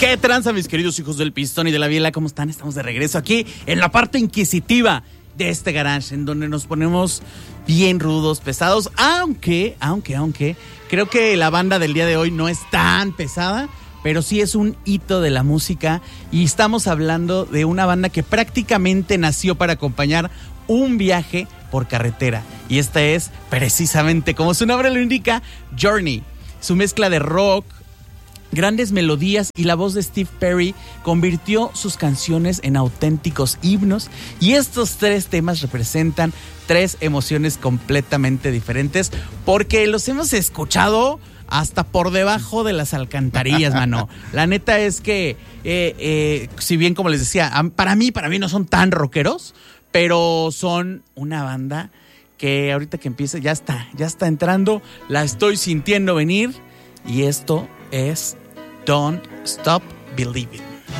¿Qué tranza, mis queridos hijos del pistón y de la biela? ¿Cómo están? Estamos de regreso aquí en la parte inquisitiva de este garage, en donde nos ponemos bien rudos, pesados, aunque creo que la banda del día de hoy no es tan pesada, pero sí es un hito de la música, y estamos hablando de una banda que prácticamente nació para acompañar un viaje por carretera, y esta es precisamente, como su nombre lo indica, Journey. Su mezcla de rock, grandes melodías y la voz de Steve Perry convirtió sus canciones en auténticos himnos, y estos tres temas representan tres emociones completamente diferentes, porque los hemos escuchado hasta por debajo de las alcantarillas, mano. La neta es que, si bien, como les decía, para mí no son tan rockeros, pero son una banda que ahorita que empieza ya está entrando, la estoy sintiendo venir, y esto es Don't Stop Believing.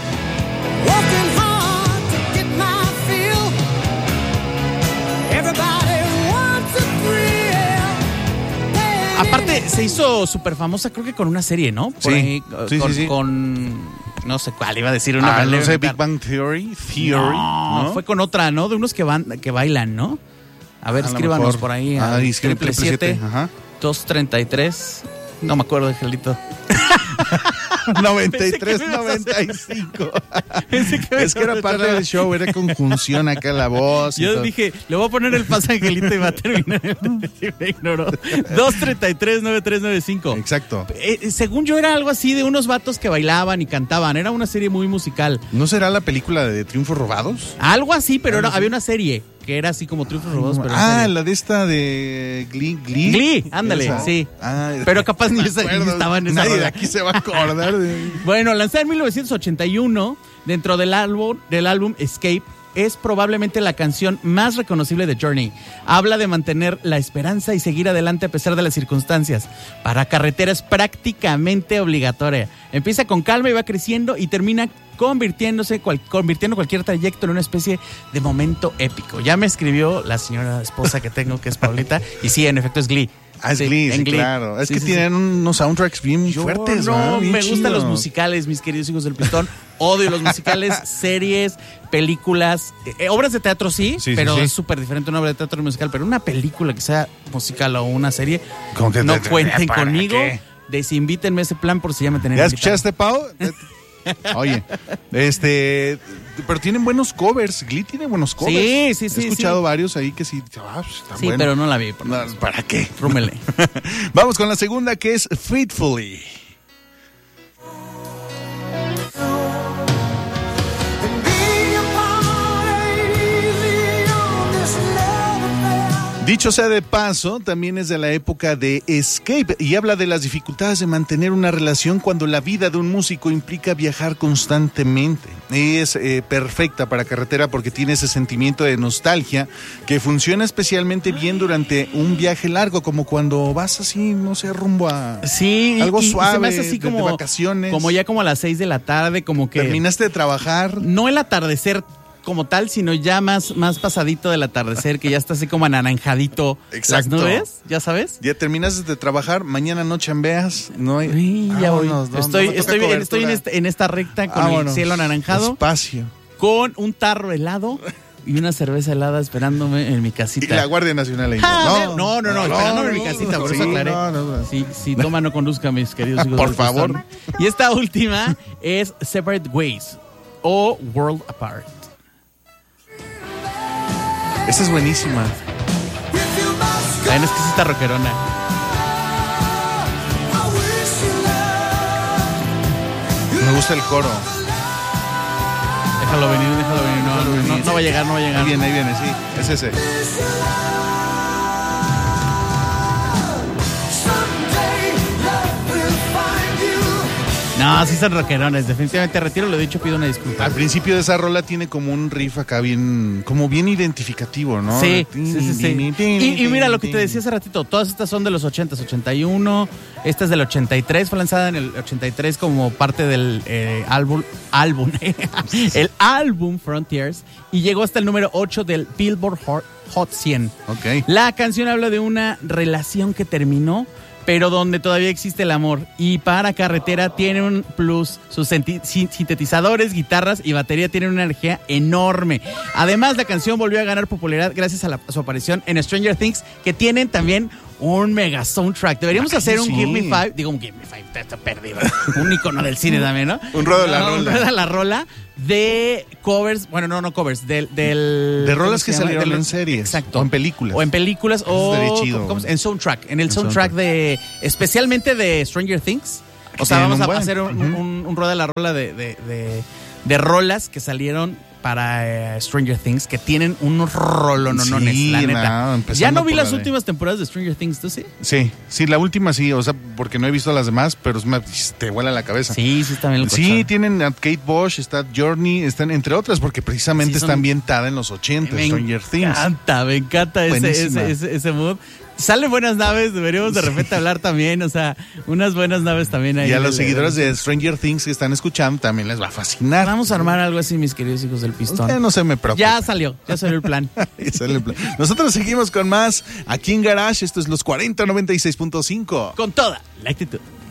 Aparte, se hizo súper famosa, creo que con una serie, ¿no? Por ahí, sí. Con no sé cuál, iba a decir una. No sé, Big Bang Theory. No, fue con otra, ¿no? De unos que bailan, ¿no? A ver, escríbanos por ahí. 777. 233. No me acuerdo, Angelito. 93, 95. Es que era parte del show, era conjunción acá la voz. Yo dije, le voy a poner el paso a Angelito y va a terminar. Me ignoró. 233-9395. Exacto. Según yo era algo así de unos vatos que bailaban y cantaban. Era una serie muy musical. ¿No será la película de Triunfos Robados? Algo así, pero había una serie que era así como Triunfos Robados. Pero la de esta de Glee. Glee, ándale, esa. Sí. Pero capaz ni estaba en esa. Nadie de aquí se va a acordar de... Bueno, lanzada en 1981, dentro del álbum Escape, es probablemente la canción más reconocible de Journey. Habla de mantener la esperanza y seguir adelante a pesar de las circunstancias. Para carretera es prácticamente obligatoria. Empieza con calma y va creciendo, y termina convirtiendo cualquier trayecto en una especie de momento épico. Ya me escribió la señora esposa que tengo, que es Paulita, y sí, en efecto es Glee. Es Glee, sí, claro. Es que tienen unos soundtracks bien fuertes, ¿no? Me gustan los musicales, mis queridos hijos del pistón. Odio los musicales, series, películas, obras de teatro sí, pero es súper diferente una obra de teatro y musical. Pero una película que sea musical o una serie, no cuenten conmigo. Desinvítenme ese plan por si ya me tenían ¿Ya escuchaste, Pau? Oye, pero tienen buenos covers. Glee tiene buenos covers. Sí. He escuchado varios ahí que sí. Están buenos. Pero no la vi. ¿Para qué? Rúmele. Vamos con la segunda, que es Faithfully. Dicho sea de paso, también es de la época de Escape y habla de las dificultades de mantener una relación cuando la vida de un músico implica viajar constantemente. Es perfecta para carretera porque tiene ese sentimiento de nostalgia que funciona especialmente bien durante un viaje largo, como cuando vas así, no sé, rumbo a algo suave, se me hace así de vacaciones. Como ya como a las 6 de la tarde, como que... Terminaste de trabajar. No el atardecer como tal, sino ya más pasadito del atardecer, que ya está así como anaranjadito. Exacto. Las nubes, ¿ya sabes? Ya terminas de trabajar, mañana no chambeas, no hay... Sí, ya voy. Estoy en esta recta con el cielo anaranjado. Espacio. Con un tarro helado y una cerveza helada esperándome en mi casita. Y la Guardia Nacional ahí. No, esperándome en mi casita, por eso aclaré. Si toma, no conduzca, mis queridos hijos. Por favor. Y esta última es Separate Ways o World Apart. Esa es buenísima. Es que sí está rockerona. Me gusta el coro. Déjalo venir. No va a llegar. Ahí viene, sí. Es ese. No, sí son rockerones, definitivamente. Retiro lo dicho, pido una disculpa. Al principio de esa rola tiene como un riff acá bien identificativo, ¿no? Sí. Y mira lo que te decía hace ratito, todas estas son de los 80s, 81, esta es del 83, fue lanzada en el 83 como parte del álbum, el álbum Frontiers, y llegó hasta el número 8 del Billboard Hot 100. Okay. La canción habla de una relación que terminó, pero donde todavía existe el amor. Y para carretera tiene un plus. Sus sintetizadores, guitarras y batería tienen una energía enorme. Además, la canción volvió a ganar popularidad gracias a su aparición en Stranger Things, que tienen también un mega soundtrack. Deberíamos hacer un Give Me Five. Digo, un Give Me Five, está perdido. Un icono del cine también, ¿no? Un ruedo de la rola. Un ruedo de la rola de covers. Bueno, no covers. De rolas que salieron en series. Exacto. O en películas. O en películas. O chido, en soundtrack. En el soundtrack de. Especialmente de Stranger Things. O sea, vamos a hacer un ruedo de la rola de rolas que salieron para Stranger Things, que tienen unos rolononones, la neta. Ya no vi las últimas temporadas de Stranger Things, ¿tú sí? Sí, la última sí, o sea, porque no he visto las demás, pero te vuela la cabeza. Sí, también lo Sí, tienen a Kate Bush, está Journey, están entre otras, porque precisamente está ambientada en los 80, Stranger Things. Me encanta ese mood. Salen buenas naves, deberíamos de repente hablar también, o sea, unas buenas naves también ahí. Y a los seguidores de Stranger Things que están escuchando también les va a fascinar. Vamos a armar algo así, mis queridos hijos del pistón. No se me preocupe. Ya salió el plan. Nosotros seguimos con más aquí en Garage. Esto es los 4096.5. Con toda la actitud.